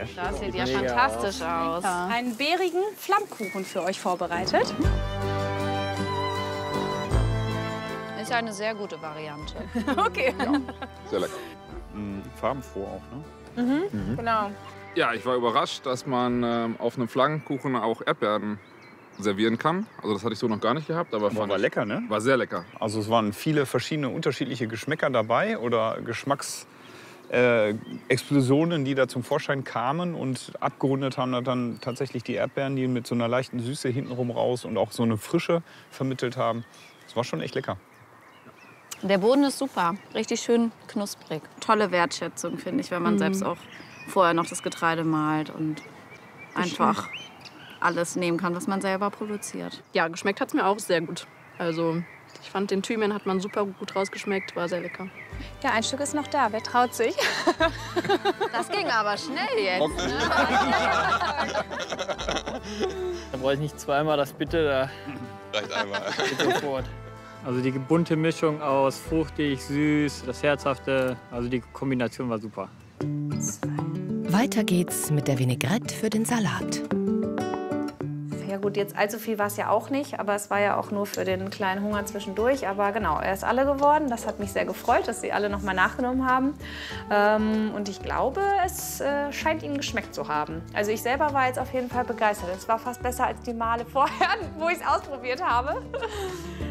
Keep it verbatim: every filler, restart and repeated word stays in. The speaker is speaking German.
Das sieht ja fantastisch aus. Einen beerigen Flammkuchen für euch vorbereitet. Ist ja eine sehr gute Variante. Okay. Ja, sehr lecker. Mhm, farbenfroh auch, ne? Mhm, mhm. Genau. Ja, ich war überrascht, dass man ähm, auf einem Flammkuchen auch Erdbeeren servieren kann. Also das hatte ich so noch gar nicht gehabt, aber, aber fand war ich, lecker, ne? War sehr lecker. Also es waren viele verschiedene unterschiedliche Geschmäcker dabei oder Geschmacks äh, Explosionen, die da zum Vorschein kamen und abgerundet haben dann tatsächlich die Erdbeeren, die mit so einer leichten Süße hintenrum raus und auch so eine Frische vermittelt haben. Das war schon echt lecker. Der Boden ist super, richtig schön knusprig. Tolle Wertschätzung, finde ich, wenn man mhm. selbst auch vorher noch das Getreide mahlt und einfach alles nehmen kann, was man selber produziert. Ja, geschmeckt hat es mir auch sehr gut. Also ich fand, den Thymian hat man super gut rausgeschmeckt, war sehr lecker. Ja, ein Stück ist noch da. Wer traut sich? Das ging aber schnell jetzt. Ne? Da brauche ich nicht zweimal das Bitte, da Reicht einmal. geht sofort. Also die bunte Mischung aus fruchtig, süß, das Herzhafte, also die Kombination war super. Weiter geht's mit der Vinaigrette für den Salat. Ja gut, jetzt allzu viel war es ja auch nicht, aber es war ja auch nur für den kleinen Hunger zwischendurch. Aber genau, er ist alle geworden. Das hat mich sehr gefreut, dass Sie alle noch mal nachgenommen haben. Ähm, und ich glaube, es äh, scheint Ihnen geschmeckt zu haben. Also ich selber war jetzt auf jeden Fall begeistert. Es war fast besser als die Male vorher, wo ich es ausprobiert habe.